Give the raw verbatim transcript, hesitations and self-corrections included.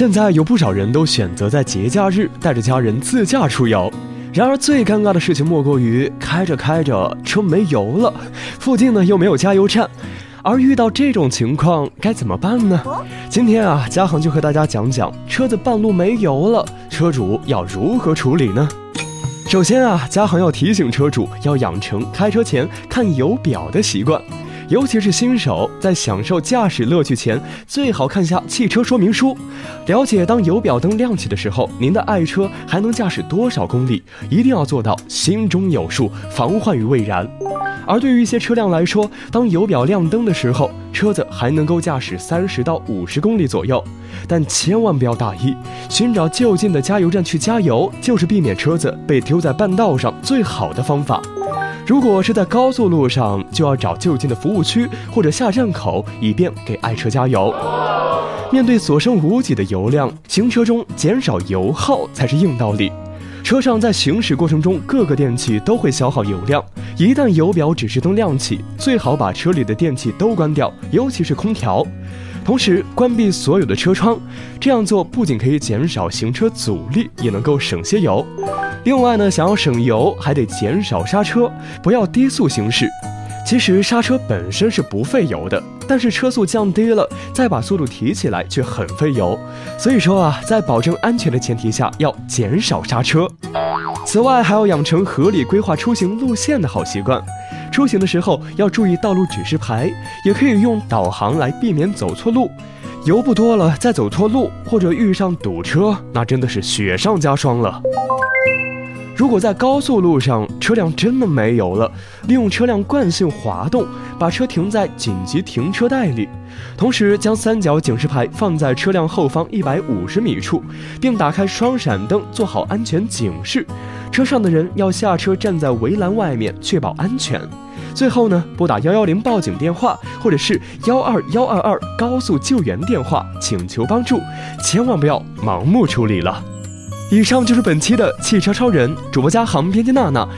现在有不少人都选择在节假日带着家人自驾出游，然而最尴尬的事情莫过于开着开着车没油了，附近呢又没有加油站，而遇到这种情况该怎么办呢？今天啊，嘉航就和大家讲讲车子半路没油了，车主要如何处理呢？首先啊，嘉航要提醒车主要养成开车前看油表的习惯，尤其是新手，在享受驾驶乐趣前，最好看下汽车说明书，了解当油表灯亮起的时候，您的爱车还能驾驶多少公里，一定要做到心中有数，防患于未然。而对于一些车辆来说，当油表亮灯的时候，车子还能够驾驶三十到五十公里左右，但千万不要大意，寻找就近的加油站去加油，就是避免车子被丢在半道上最好的方法。如果是在高速路上，就要找就近的服务区或者下站口，以便给爱车加油。面对所剩无几的油量，行车中减少油耗才是硬道理。车上在行驶过程中，各个电器都会消耗油量，一旦油表指示灯亮起，最好把车里的电器都关掉，尤其是空调，同时关闭所有的车窗。这样做不仅可以减少行车阻力，也能够省些油。另外呢，想要省油，还得减少刹车，不要低速行驶。其实刹车本身是不费油的，但是车速降低了，再把速度提起来却很费油。所以说啊，在保证安全的前提下，要减少刹车。此外，还要养成合理规划出行路线的好习惯。出行的时候要注意道路指示牌，也可以用导航来避免走错路。油不多了，再走错路或者遇上堵车，那真的是雪上加霜了。如果在高速路上车辆真的没油了，利用车辆惯性滑动，把车停在紧急停车带里，同时将三角警示牌放在车辆后方一百五十米处，并打开双闪灯做好安全警示。车上的人要下车站在围栏外面，确保安全。最后呢，拨打一一零报警电话，或者是一二一二二高速救援电话，请求帮助，千万不要盲目处理了。以上就是本期的汽车超人，主播嘉航，编辑娜娜，